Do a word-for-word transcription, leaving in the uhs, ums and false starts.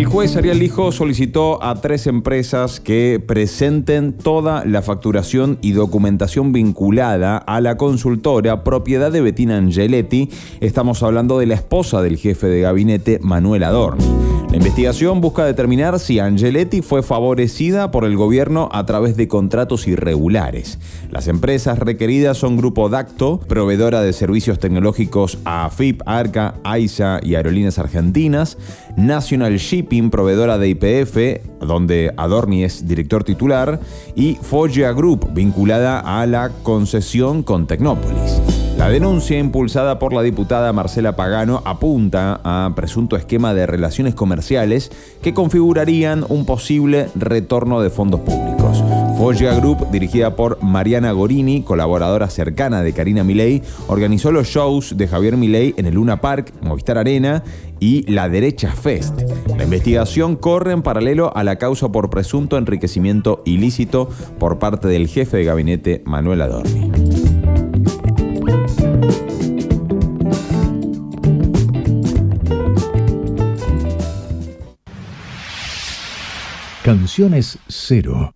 El juez Ariel Lijo solicitó a tres empresas que presenten toda la facturación y documentación vinculada a la consultora propiedad de Bettina Angeletti. Estamos hablando de la esposa del jefe de gabinete, Manuel Adorni. La investigación busca determinar si Angeletti fue favorecida por el gobierno a través de contratos irregulares. Las empresas requeridas son Grupo Dacto, proveedora de servicios tecnológicos a AFIP, Arca, AISA y Aerolíneas Argentinas; National Shipping, proveedora de Y P F, donde Adorni es director titular; y Foggia Group, vinculada a la concesión con Tecnópolis. La denuncia, impulsada por la diputada Marcela Pagano, apunta a presunto esquema de relaciones comerciales que configurarían un posible retorno de fondos públicos. Foggia Group, dirigida por Mariana Gorini, colaboradora cercana de Karina Milei, organizó los shows de Javier Milei en el Luna Park, Movistar Arena y La Derecha Fest. La investigación corre en paralelo a la causa por presunto enriquecimiento ilícito por parte del jefe de gabinete, Manuel Adorni. Canciones Cero.